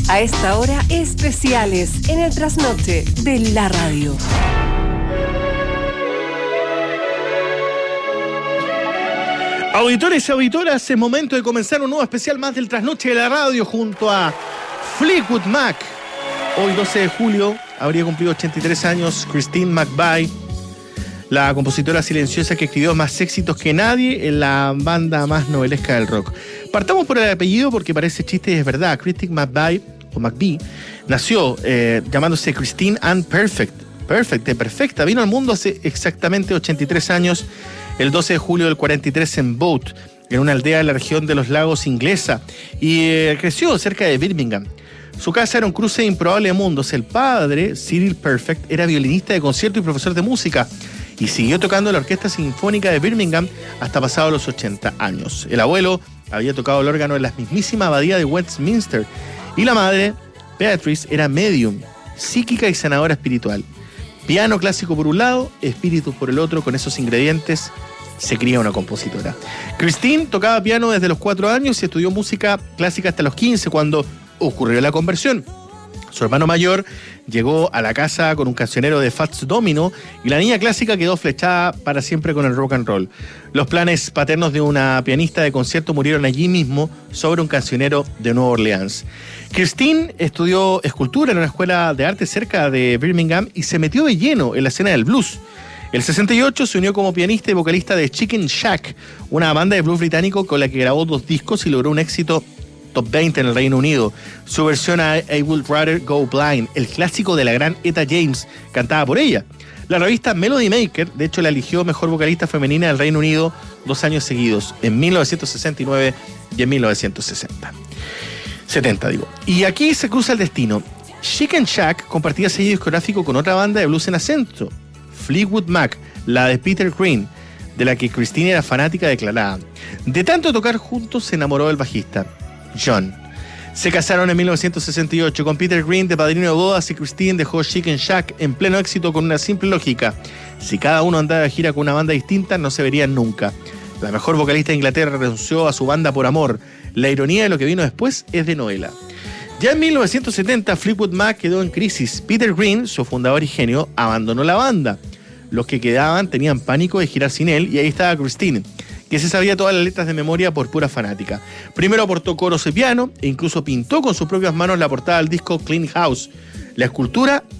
A esta hora, especiales en el trasnoche de la radio. Auditores y auditoras, es momento de comenzar un nuevo especial más del trasnoche de la radio junto a Fleetwood Mac. Hoy, 12 de julio, habría cumplido 83 años Christine McVie, la compositora silenciosa que escribió más éxitos que nadie en la banda más novelesca del rock. Partamos por el apellido porque parece chiste y es verdad. Christine McVie, o McVie, nació llamándose Christine Ann Perfecta. Vino al mundo hace exactamente 83 años, el 12 de julio del 43 en Boat, en una aldea de la región de los lagos inglesa, y creció cerca de Birmingham. Su casa era un cruce de improbables mundos. El padre, Cyril Perfect, era violinista de concierto y profesor de música, y siguió tocando en la Orquesta Sinfónica de Birmingham hasta pasados los 80 años. El abuelo había tocado el órgano en la mismísima abadía de Westminster, y la madre, Beatrice, era medium, psíquica y sanadora espiritual. Piano clásico por un lado, espíritus por el otro. Con esos ingredientes se cría una compositora. Christine tocaba piano desde los 4 años y estudió música clásica hasta los 15, cuando ocurrió la conversión. Su hermano mayor llegó a la casa con un cancionero de Fats Domino y la niña clásica quedó flechada para siempre con el rock and roll. Los planes paternos de una pianista de concierto murieron allí mismo sobre un cancionero de Nueva Orleans. Christine estudió escultura en una escuela de arte cerca de Birmingham y se metió de lleno en la escena del blues. En el 68 se unió como pianista y vocalista de Chicken Shack, una banda de blues británico con la que grabó 2 discos y logró un éxito top 20 en el Reino Unido. Su versión a I Would Rather Go Blind, el clásico de la gran Etta James, cantada por ella. La revista Melody Maker, de hecho, la eligió mejor vocalista femenina del Reino Unido 2 años seguidos, en 1969 y en 1970. Y aquí se cruza el destino. Chicken Shack compartía sello discográfico con otra banda de blues en ascenso, Fleetwood Mac, la de Peter Green, de la que Christine era fanática declarada. De tanto tocar juntos se enamoró del bajista, John. Se casaron en 1968 con Peter Green de padrino de bodas, y Christine dejó Chicken Shack en pleno éxito con una simple lógica: si cada uno andaba de gira con una banda distinta, no se verían nunca. La mejor vocalista de Inglaterra renunció a su banda por amor. La ironía de lo que vino después es de novela. Ya en 1970, Fleetwood Mac quedó en crisis. Peter Green, su fundador y genio, abandonó la banda. Los que quedaban tenían pánico de girar sin él, y ahí estaba Christine, que se sabía todas las letras de memoria por pura fanática. Primero aportó coros y piano, e incluso pintó con sus propias manos la portada del disco Clean House. La escultura